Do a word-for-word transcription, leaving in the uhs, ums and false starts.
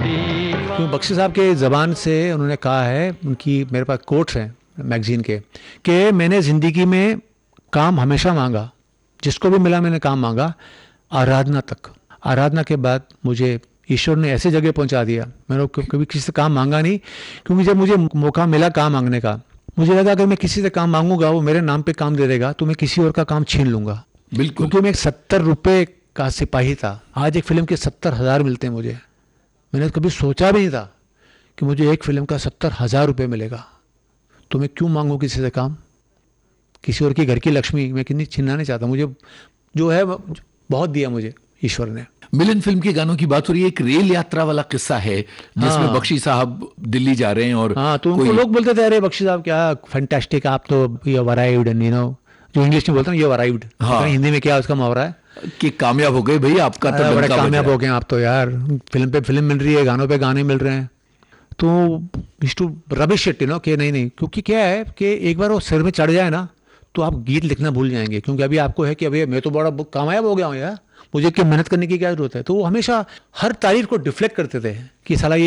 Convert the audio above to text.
क्यों बख्शी साहब के ज़बान से उन्होंने कहा है, उनकी मेरे पास कोट्स हैं मैगज़ीन के, कि मैंने ज़िंदगी में काम हमेशा मांगा, जिसको भी मिला मैंने काम मांगा, आराधना तक। आराधना के बाद मुझे ईश्वर ने ऐसे जगह पहुंचा दिया, मैंने कभी किसी से काम मांगा नहीं, क्योंकि जब मुझे मौका मिला काम मांगने का, मुझे लगा अगर मैं किसी से काम मांगूंगा वो मेरे नाम पे काम दे देगा, तो मैं किसी और का काम छीन लूंगा। बिल्कुल। क्योंकि मैं एक सत्तर रुपये का सिपाही था, आज एक फिल्म के सत्तर हज़ार मिलते हैं मुझे। मैंने कभी सोचा भी नहीं था कि मुझे एक फिल्म का सत्तर हज़ार रुपये मिलेगा, तो मैं क्यों मांगूँ किसी से काम? किसी और की घर की लक्ष्मी मैं कितनी छीनना नहीं चाहता। मुझे जो है बहुत दिया मुझे ईश्वर ने। मिलन फिल्म के गानों की बात हो रही है, एक रेल यात्रा वाला किस्सा है जिसमें हाँ। बख्शी साहब दिल्ली जा रहे हैं और हाँ, तो कोई उनको लोग बोलते थे, अरे बख्शी साहब क्या फैंटास्टिक, आप तो you have arrived, and you know, जो इंग्लिश में बोलते हैं यू हैव अराइव्ड, हाँ। हिंदी में क्या उसका मुहावरा है कि कामयाब हो गए भाई, आपका तो बड़े डंका बज कामयाब रहा हो गए आप तो यार, फिल्म पे फिल्म मिल रही है, गानों पे गाने मिल रहे हैं। तो to rubbish it, you know, कि नहीं नहीं, क्योंकि क्या है कि एक बार वो सिर में चढ़ जाए ना, तो आप गीत लिखना भूल जाएंगे। क्योंकि अभी आपको है कि अभी मैं तो बड़ा कामयाब हो गया हूँ यार, मुझे क्या मेहनत करने की क्या जरूरत है। तो वो हमेशा हर तारीफ को डिफ्लेक्ट करते थे कि साला ये